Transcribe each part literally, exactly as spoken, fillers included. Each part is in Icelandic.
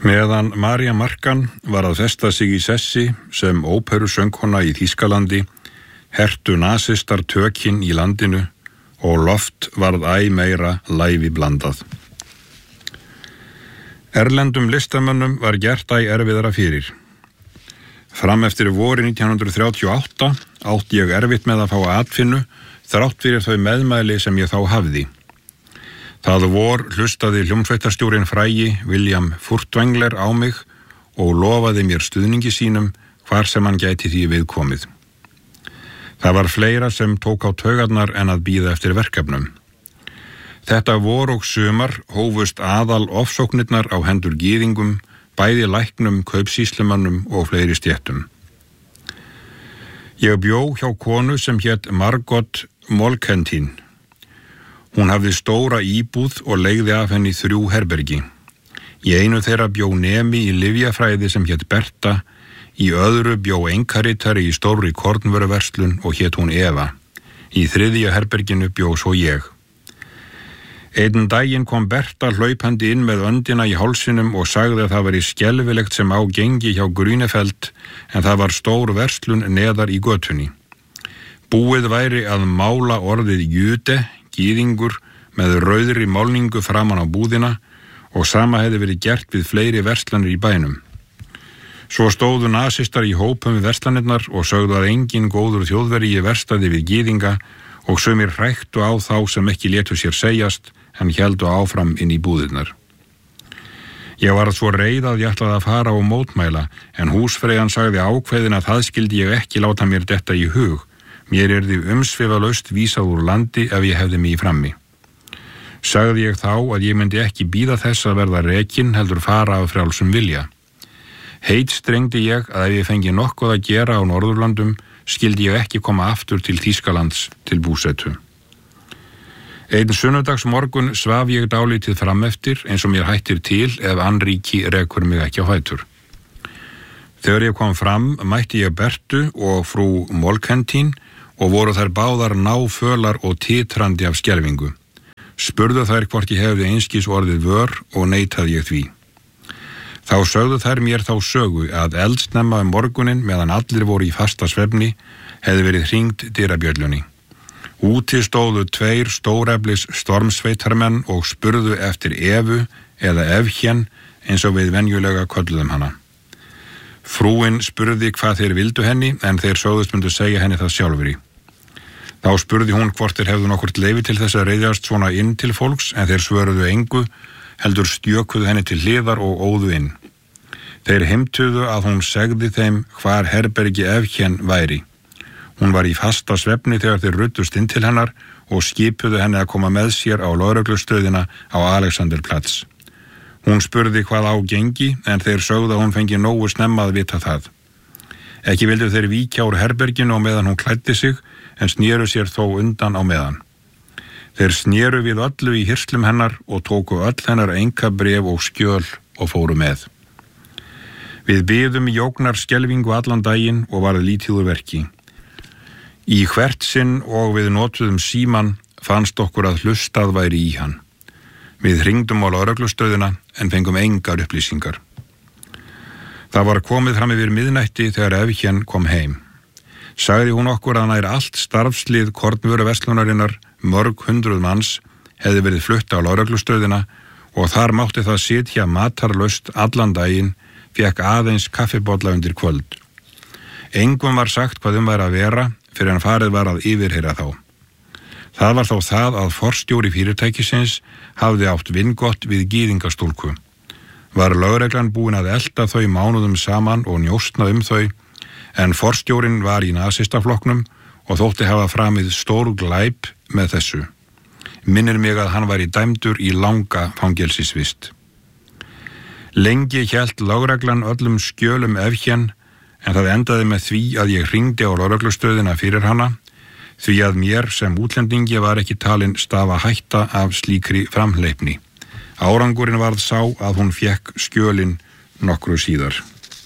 Meðan María Markan var að festa sig í sessi sem óperusöngkona í Þýskalandi, hertu nasistar tökin í landinu og loft varð æ meira lævi blandað. Erlendum listamönnum var gert æ erfiðara fyrir. Fram eftir vori nítján hundruð þrjátíu og átta átti ég erfitt með að fá atvinnu þrátt fyrir þau meðmæli sem ég þá hafði. Það vor hlustaði hljómsveitarstjórinn frægi William Furtwängler á mig og lofaði mér stuðningi sínum hvar sem hann gæti því viðkomið. Það var fleira sem tók á taugarnar en að bíða eftir verkefnum. Þetta vor og sumar hófust aðal ofsóknirnar á hendur gyðingum, bæði læknum, kaupsýslumannum og fleiri stéttum. Ég bjó hjá konu sem hét Margot Molkentin. Hún hafði stóra íbúð og leigði af henni þrjú herbergi. Í einu þeirra bjó nemi í lyfjafræði sem hét Berta, í öðru bjó einkaritari í stórri kornvöruverslun og hét hún Eva. Í þriðja herberginu bjó svo ég. Einn daginn kom Berta hlaupandi inn með öndina í hálsinum og sagði að það væri skelfilegt sem á gengi hjá Grünefeld, en það var stór verslun neðar í götunni. Búið væri að mála orðið Jüde, gyðingur, með rauðri málningu framan á búðina og sama hefði verið gert við fleiri verslanir í bænum. Svo stóðu nasistar í hópum við verslanirnar og sögðu að engin góður þjóðverji verstaði við gyðinga og sumir hræktu á þá sem ekki létu sér segjast en héldu áfram inn í búðirnar. Ég var svo reið að ég ætlaði að fara og mótmæla, en húsfreyjan sagði ákveðin að það skildi ég ekki láta mér detta í hug. Mér yrði umsvifalaust vísað úr landi ef ég hefði mig í frammi. Sagði ég þá að ég myndi ekki bíða þess að verða rekinn heldur fara af frjálsum vilja. Heit strengdi ég að ef ég fengi nokkuð að gera á Norðurlandum skildi ég ekki koma aftur til Þýskalands til búsetu. Einn sunnudags morgun svaf ég dálítið frameftir eins og mér hættir til ef annríki rekur mig ekki á fætur. Þegar ég kom fram mætti ég Bertu og frú Molkentin og voru þær báðar náfölar og titrandi af skelfingu. Spurðu þær hvort ég hefði einskis orðið vör og neitaði ég því. Þá sögðu þær mér þá sögu að eldsnemma um morgunin meðan allir voru í fasta svefni hefði verið hringt dyrabjöllunni. Úti stóðu tveir stóreflis stormsveitarmenn og spurðu eftir Evu eða Evhjen eins og við venjulega kölluðum hana. Frúin spurði hvað þeir vildu henni en þeir sögðust myndu segja henni það sjálfur í. Þá spurði hún hvort þeir hefðu nokkurt leyfi til þess að reiðjast svona inn til fólks en þeir svöruðu engu, heldur stjökuðu henni til hliðar og óðu inn. Þeir heimtuðu að hún segði þeim hvar herbergi Evhjen væri. Hún var í fasta svefni þegar þeir ruddust inn til hennar og skipuðu henni að koma með sér á lögreglustöðina á Alexanderplatz. Hún spurði hvað á gengi en þeir sögðu að hún fengi nógu snemma að vita það. Ekki vildu þeir víkja úr herberginu á meðan hún klæddi sig en snéru sér þó undan á meðan. Þeir snéru við öllu í hirslum hennar og tóku öll hennar einkabréf og skjöl og fóru með. Við biðum í ógnar skelfingu allan daginn og varð lítið úr verki. Í hvert sinn og við notuðum síman fannst okkur að hlustað væri í hann. Við hringdum á lögreglustöðina en fengum engar upplýsingar. Það var komið fram yfir miðnætti þegar Evhjen kom heim. Sagði hún okkur að nær allt starfslið kornvöruverslunarinnar, mörg hundruð manns, hefði verið flutt á lögreglustöðina og þar mátti það sitja matarlaust allan daginn, fékk aðeins kaffibolla undir kvöld. Engum var sagt hvað um væri að vera fyrir en farið var að yfirheyra þá. Það var þó það að forstjóri fyrirtækisins hafði átt vingott við gyðingastúlku. Var lögreglan búin að elta þau mánuðum saman og njóstna um þau, en forstjórin var í nasistaflokknum og þótti hafa framið stór glæp með þessu. Minnir mig að hann var í dæmdur í langa fangelsisvist. Lengi hélt lögreglan öllum skjölum Evhjen, en það endaði með því að ég hringdi á lögreglustöðina fyrir hana, því að mér sem útlendingi var ekki talin stafa hætta af slíkri framhleypni. Árangurinn varð sá að hún fékk skjölin nokkru síðar.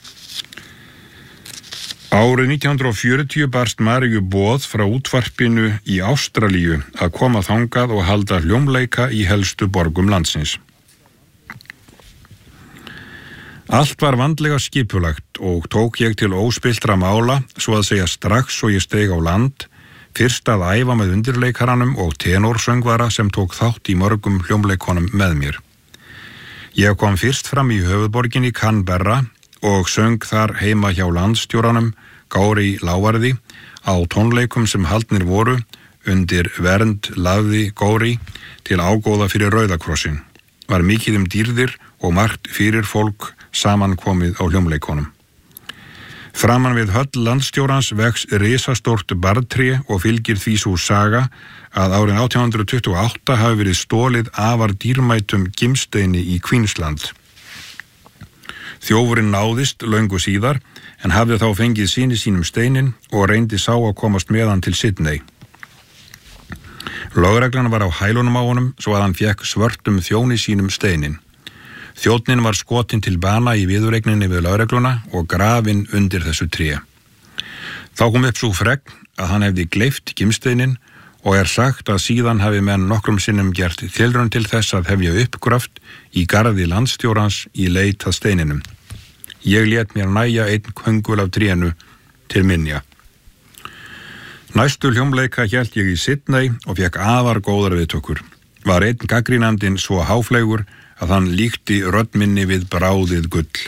Árið nítján hundruð fjörutíu barst Maríu boð frá útvarpinu í Ástralíu að koma þangað og halda hljómleika í helstu borgum landsins. Allt var vandlega skipulagt og tók ég til óspilltra mála, svo að segja strax og ég steig á land, fyrst að æfa með undirleikaranum og tenorsöngvara sem tók þátt í mörgum hljómleikonum með mér. Ég kom fyrst fram í höfuðborginni Canberra og söng þar heima hjá landstjóranum Gári Lávarði á tónleikum sem haldnir voru undir vernd lafði Gári til ágóða fyrir Rauðakrossin. Var mikið um dýrðir og margt fyrir fólk samankomið á hljómleikonum. Framan við höll landstjórans vex risastórt barrtré og fylgir því sú saga að árið átján hundruð tuttugu og átta hafi verið stolið afar dýrmætum gimsteini í Queensland. Þjófurinn náðist löngu síðar en hafði þá fengið syni sínum steinin og reyndi sá að komast með hann til Sydney. Lögreglan var á hælunum á honum svo að hann fékk svörtum þjóni sínum steinin. Þjónninn var skotinn til bana í viðureigninni við lögregluna og grafinn undir þessu tré. Þá kom upp sú fregn að hann hefði gleypt gimsteinin og er sagt að síðan hafi menn nokkrum sinnum gert tilraun til þess að hefja uppgröft í garði landstjórans í leit að steininum. Ég lét mér nægja einn köngul af trénu til minja. Næstu hljómleika hélt ég í Sydney og fékk afar góðar viðtökur. Var einn gaggrínandinn svo háfleygur að hann líkti rödd minni við bráðið gull.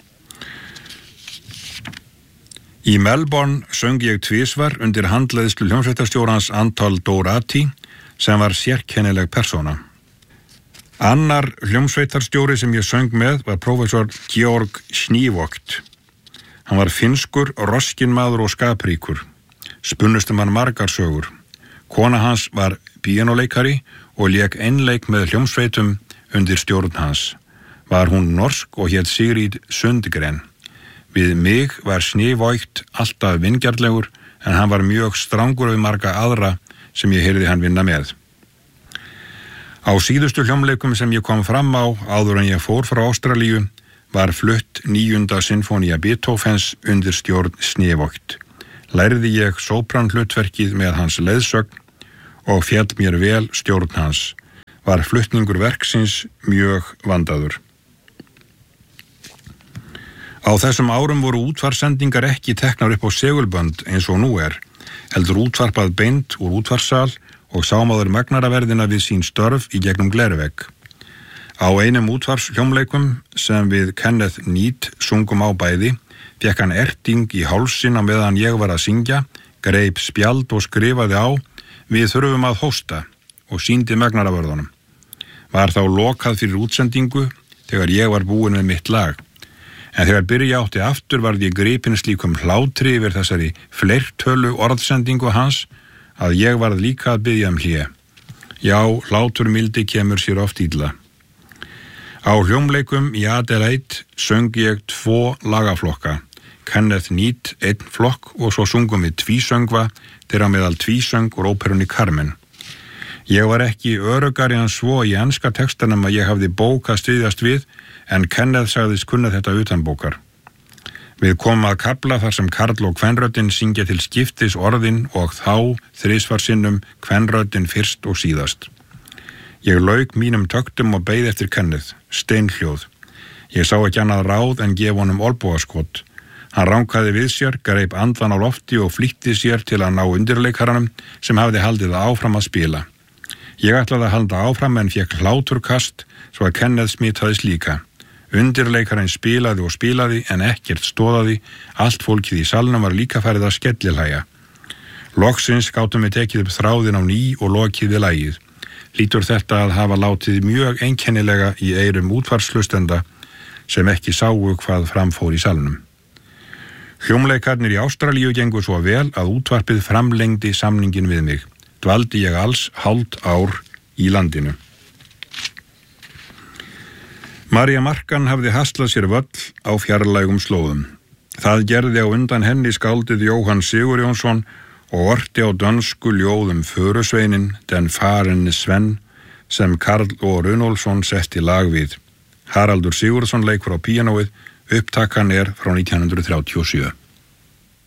Í Melbourne söng ég tvisvar undir handleiðslu hljómsveitarstjórans Antal Dorati sem var sérkennileg persóna. Annar hljómsveitarstjóri sem ég söng með var prófessor Georg Snívogt. Hann var finskur, roskinmaður og skapríkur. Spunnustum hann margar sögur. Kona hans var píanóleikari og lék einleik með hljómsveitum undir stjórn hans. Var hún norsk og hét Sigrid Sundgren. Við mig var Snívogt alltaf vingjarnlegur en hann var mjög strangur við marga aðra sem ég heyrði hann vinna með. Á síðustu hljómleikum sem ég kom fram á áður en ég fór frá Ástralíu var flutt níunda sinfónía Beethovens undir stjórn Snívogt. Lærði ég sópranhlutverkið með hans leiðsögn og féll mér vel stjórn hans. Var flutningur verksins mjög vandaður. Á þessum árum voru útvarpssendingar ekki teknar upp á segulbönd eins og nú er, heldur útvarpað beint úr útvarpssal og sámaður magnaraverðina við sín störf í gegnum glervegg. Á einum útvarpshljómleikum sem við Kenneth Neat sungum á bæði, fékk hann erting í hálsin á meðan ég var að syngja, greip spjald og skrifaði á "Við þurfum að hósta" og sýndi magnaravörðunum. Var þá lokað fyrir útsendingu þegar ég var búinn með mitt lag. En þegar byrja átti aftur varð ég gripinn slíkum hlátri yfir þessari fleirtölu orðsendingu hans að ég varð líka að biðja um hlé. Já, hláturmildi kemur sér oft illa. Á hljómleikum í Adelaide söng ég tvo lagaflokka, Kenneth Neat einn flokk og svo sungum við tvísöngva þeirra meðal tvísöng úr óperunni Carmen. Ég var ekki öruggari en svo í enska textanum að ég hafði bók að styðjast við en Kenneth sagðist kunna þetta utanbókar. Við komum að kafla þar sem karl og kvenröddin syngja til skiptis orðin og þá þrisvar sinnum kvenröddin fyrst og síðast. Ég lauk mínum töktum og beið eftir Kenneth, steinhljóð. Ég sá ekki annað ráð en gef honum olbúaskot. Hann rankaði við sér, greip andan á lofti og flýtti sér til að ná undirleikaranum sem hafði haldið áfram að spila. Ég ætlaði að halda áfram en fékk hláturkast svo að Kenneth smitaðist líka. Undirleikarinn spilaði og spilaði en ekkert stóðaði, allt fólkið í salnum var líka farið að skellihlæja. Loksins gátum við tekið upp þráðin á ný og lokið við lagið. Lítur þetta að hafa látið mjög einkennilega í eyrum útvarpshlustenda sem ekki sáu hvað framfór í salnum. Hljómleikarnir í Ástralíu gengu svo vel að útvarpið framlengdi samningin við mig. Dvaldi ég alls hálft ár í landinu. María Markan hafði haslað sér völl á fjarlægum slóðum. Það gerði á undan henni skáldið Jóhann Sigurjónsson og orti á dönsku ljóðum Förusveinin, den farinn Sven, sem Karl og Runolfsson setti lag við. Haraldur Sigurðsson leikur á píanóið, upptakan er frá nítján hundruð þrjátíu og sjö.